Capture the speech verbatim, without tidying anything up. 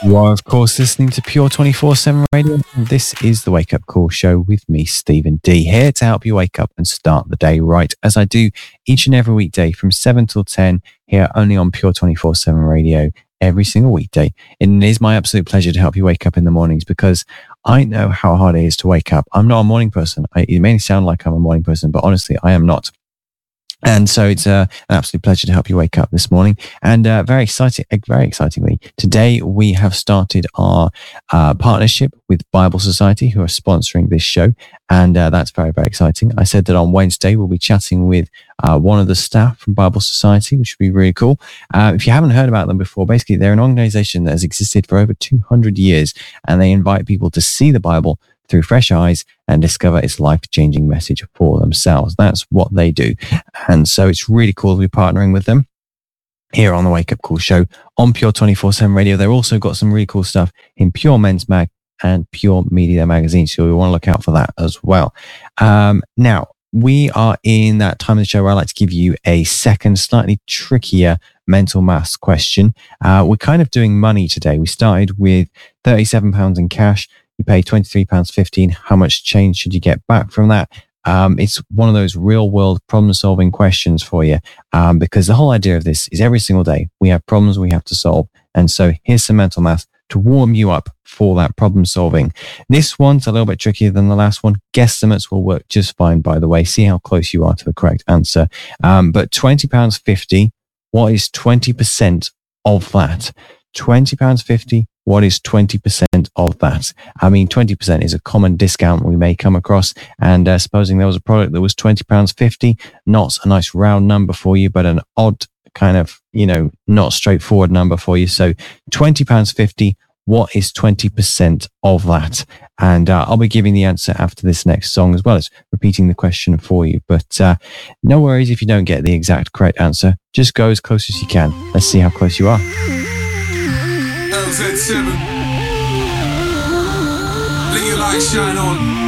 You are, of course, listening to Pure twenty-four seven Radio. And this is the Wake Up Call show with me, Stephen D, here to help you wake up and start the day right, as I do each and every weekday from seven till ten, here only on Pure twenty-four seven Radio, every single weekday. And it is my absolute pleasure to help you wake up in the mornings, because I know how hard it is to wake up. I'm not a morning person. I, it may sound like I'm a morning person, but honestly, I am not. And so it's uh, an absolute pleasure to help you wake up this morning. And uh, very exciting, very excitingly, today we have started our uh, partnership with Bible Society, who are sponsoring this show. And uh, that's very, very exciting. I said that on Wednesday, we'll be chatting with uh, one of the staff from Bible Society, which would be really cool. Uh, if you haven't heard about them before, basically they're an organization that has existed for over two hundred years, and they invite people to see the Bible through fresh eyes and discover its life-changing message for themselves. That's what they do. And so it's really cool to be partnering with them here on the Wake Up Call show on Pure twenty-four seven Radio. They've also got some really cool stuff in Pure Men's Mag and Pure Media Magazine, so we want to look out for that as well. Um, now, we are in that time of the show where I like to give you a second, slightly trickier mental maths question. Uh, we're kind of doing money today. We started with thirty-seven pounds in cash. You pay twenty-three pounds fifteen. How much change should you get back from that? Um, it's one of those real world problem solving questions for you, um, because the whole idea of this is every single day we have problems we have to solve. And so here's some mental math to warm you up for that problem solving. This one's a little bit trickier than the last one. Guesstimates will work just fine, by the way. See how close you are to the correct answer. Um, but twenty pounds fifty, what is twenty percent of that? twenty pounds fifty. What is twenty percent of that? I mean, twenty percent is a common discount we may come across. And uh, supposing there was a product that was twenty pounds fifty, not a nice round number for you, but an odd kind of, you know, not straightforward number for you. So twenty pounds fifty, what is twenty percent of that? And uh, I'll be giving the answer after this next song, as well as repeating the question for you. But uh, no worries if you don't get the exact correct answer. Just go as close as you can. Let's see how close you are. L Z seven. Let your light shine on.